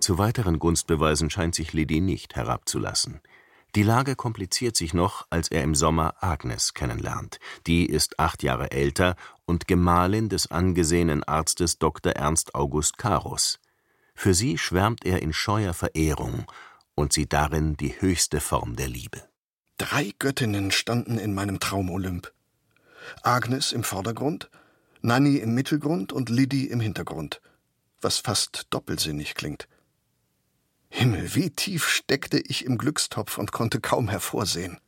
Zu weiteren Gunstbeweisen scheint sich Lydie nicht herabzulassen. Die Lage kompliziert sich noch, als er im Sommer Agnes kennenlernt. Die ist 8 Jahre älter und Gemahlin des angesehenen Arztes Dr. Ernst August Carus. Für sie schwärmt er in scheuer Verehrung und sieht darin die höchste Form der Liebe. 3 Göttinnen standen in meinem Traumolymp. Agnes im Vordergrund, Nanny im Mittelgrund und Lydie im Hintergrund, was fast doppelsinnig klingt. Himmel, wie tief steckte ich im Glückstopf und konnte kaum hervorsehen.